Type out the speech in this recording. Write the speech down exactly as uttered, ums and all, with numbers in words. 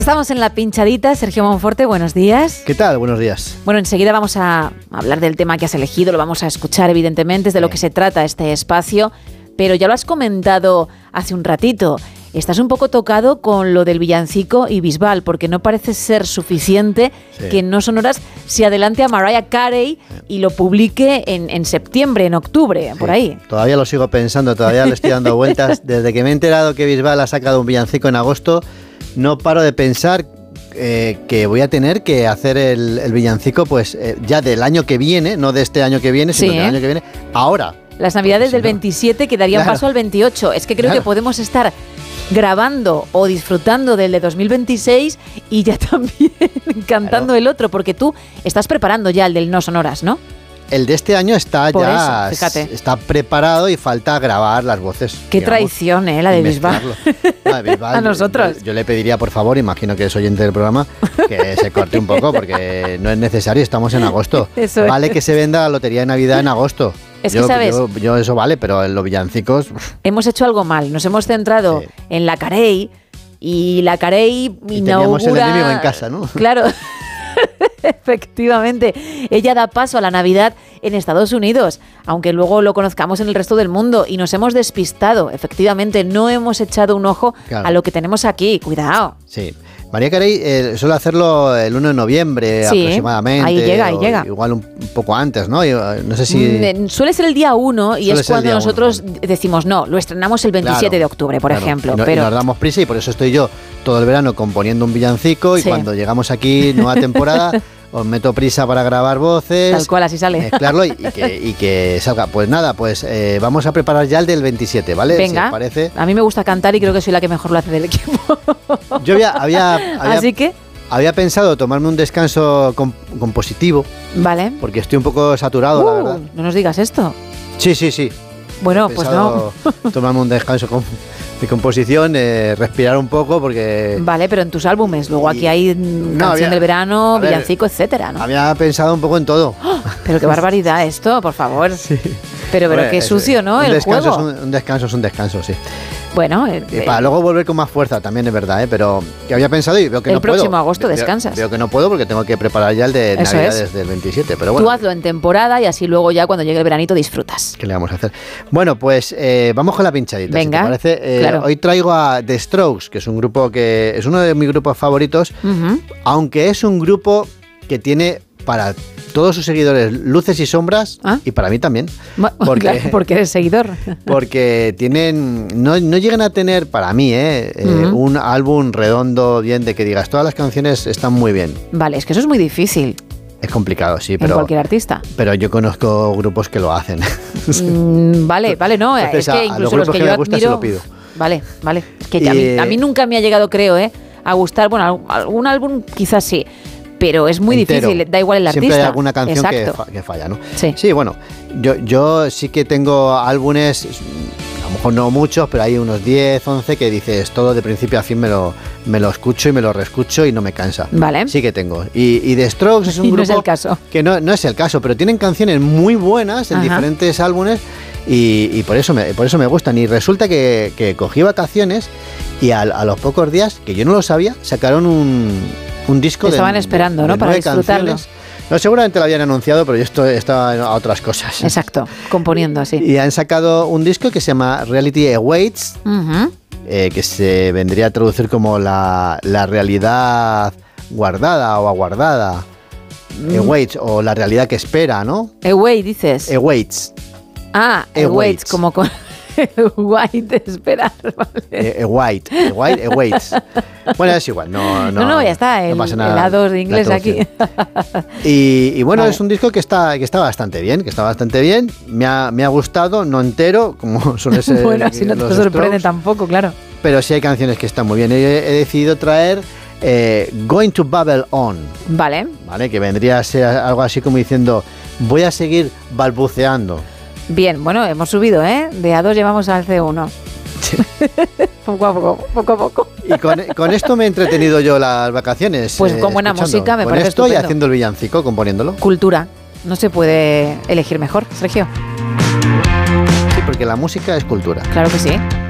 Estamos en la pinchadita. Sergio Monforte, buenos días. ¿Qué tal? Buenos días. Bueno, enseguida vamos a hablar del tema que has elegido, lo vamos a escuchar evidentemente, es de lo que se trata este espacio, pero ya lo has comentado hace un ratito. Estás un poco tocado con lo del villancico y Bisbal, porque no parece ser suficiente sí. que en No Sonoras se adelante a Mariah Carey y lo publique en, en septiembre, en octubre, sí. por ahí. Todavía lo sigo pensando, todavía le estoy dando vueltas. Desde que me he enterado que Bisbal ha sacado un villancico en agosto, no paro de pensar eh, que voy a tener que hacer el, el villancico pues eh, ya del año que viene, no de este año que viene, sino sí, del ¿eh? año que viene, ahora. Las navidades si del no, veintisiete que darían claro. paso al veintiocho. Es que creo claro. que podemos estar grabando o disfrutando del de dos mil veintiséis y ya también cantando claro. el otro, porque tú estás preparando ya el del No Sonoras, ¿no? El de este año está Por ya eso, fíjate. está preparado y falta grabar las voces. Qué digamos, traición, ¿eh? La de Bisbal. No, de Bisbal. A nosotros. Yo, yo le pediría, por favor, imagino que es oyente del programa, que se corte un poco porque no es necesario, estamos en agosto. Eso vale es. Que se venda la lotería de Navidad en agosto. Es yo, que, ¿sabes? Yo, yo eso vale, pero en los villancicos... Hemos hecho algo mal, nos hemos centrado sí. en la Carey y la Carey y inaugura... teníamos el enemigo en casa, ¿no? Claro, efectivamente. Ella da paso a la Navidad en Estados Unidos, aunque luego lo conozcamos en el resto del mundo, y nos hemos despistado. Efectivamente, no hemos echado un ojo claro. a lo que tenemos aquí. Cuidado. Sí. Mariah Carey eh, suele hacerlo el uno de noviembre sí, aproximadamente. Ahí llega, ahí llega. Igual un poco antes, ¿no? No sé si... Mm, suele ser el día uno y suele es cuando nosotros uno. decimos, no, lo estrenamos el veintisiete claro, de octubre, por claro. ejemplo. Y, no, pero... y nos damos prisa y por eso estoy yo todo el verano componiendo un villancico y sí. cuando llegamos aquí, nueva temporada... Os meto prisa para grabar voces. Tal cual, así sale. Mezclarlo y, y, que, y que salga. Pues nada, pues eh, vamos a preparar ya el del veintisiete, ¿vale? Venga, ¿Si parece? A mí me gusta cantar y creo que soy la que mejor lo hace del equipo. Yo había, había, había, ¿Así que? había pensado tomarme un descanso comp- compositivo. Vale. Porque estoy un poco saturado, uh, la verdad. No nos digas esto. Sí, sí, sí. Bueno, pues no. Tomarme un descanso con... de composición, eh, respirar un poco porque... Vale, pero en tus álbumes, luego aquí hay no, Canción había, del Verano, ver, Villancico, etcétera, ¿no? Había pensado un poco en todo. ¡Oh! Pero qué barbaridad esto, por favor. Sí. Pero, pero Hombre, qué sucio, ¿no? El juego. Es un, un descanso es un descanso, sí. Bueno, eh, y para eh, luego volver con más fuerza también es verdad, ¿eh? Pero que había pensado y veo que el no puedo. El próximo agosto descansas. Veo, veo que no puedo porque tengo que preparar ya el de Eso Navidad es. desde el veintisiete. Pero bueno. Tú hazlo en temporada y así luego ya cuando llegue el veranito disfrutas. ¿Qué le vamos a hacer? Bueno, pues eh, vamos con la pinchadita. Venga. Si te parece. Eh, claro. Hoy traigo a The Strokes, que es un grupo que es uno de mis grupos favoritos, uh-huh. aunque es un grupo que tiene para todos sus seguidores luces y sombras, ¿ah? Y para mí también. Porque, claro, porque eres seguidor. Porque tienen, no, no llegan a tener, para mí, eh, uh-huh. eh, un álbum redondo, bien, de que digas, todas las canciones están muy bien. Vale, es que eso es muy difícil. Es complicado, sí, pero... En cualquier artista. Pero yo conozco grupos que lo hacen. mm, vale, vale, no, Entonces, es que incluso a los, los que, que yo me gusta admiro... se lo pido. Vale, vale. Es que y, a, mí, a mí nunca me ha llegado, creo, eh, a gustar, bueno, algún álbum quizás sí, pero es muy entero. difícil, da igual el artista. Siempre hay alguna canción que, fa- que falla, ¿no? Sí. Sí, bueno, yo, yo sí que tengo álbumes, a lo mejor no muchos, pero hay unos diez, once que dices, todo de principio a fin me lo, me lo escucho y me lo reescucho y no me cansa. Vale. Sí que tengo. Y, y The Strokes es un y grupo... no es el caso. Que no, no es el caso, pero tienen canciones muy buenas en Ajá. diferentes álbumes y, y por, eso me, por eso me gustan. Y resulta que, que cogí vacaciones y a, a los pocos días, que yo no lo sabía, sacaron un... un disco Te estaban de, esperando, de, ¿no? de Para disfrutarlo. Canciones. No, seguramente lo habían anunciado, pero yo esto, estaba a otras cosas. Exacto, componiendo así. Y han sacado un disco que se llama Reality Awaits, uh-huh. eh, que se vendría a traducir como la, la realidad guardada o aguardada. Mm. Awaits, o la realidad que espera, ¿no? Await, dices. Awaits. Ah, awaits, como con... White, esperar, vale. Eh, white, eh, white, eh, waits. Bueno, es igual, no, no, no, no ya está, el, no pasa nada, el A dos de inglés aquí. Y, y bueno, vale. es un disco que está, que está bastante bien, que está bastante bien. Me ha, me ha gustado, no entero, como suele ser. Bueno, así no te sorprende Strokes, tampoco, claro. Pero sí hay canciones que están muy bien. He, he decidido traer eh, Going to Babble On. Vale. Vale, que vendría a ser algo así como diciendo, voy a seguir balbuceando. Bien, bueno, hemos subido, ¿eh? De A dos llevamos al C uno. Sí. poco a poco, poco a poco. Y con, con esto me he entretenido yo las vacaciones. Pues con buena escuchando. música me con parece esto estupendo. Y haciendo el villancico, componiéndolo. Cultura. No se puede elegir mejor, Sergio. Sí, porque la música es cultura. Claro que sí.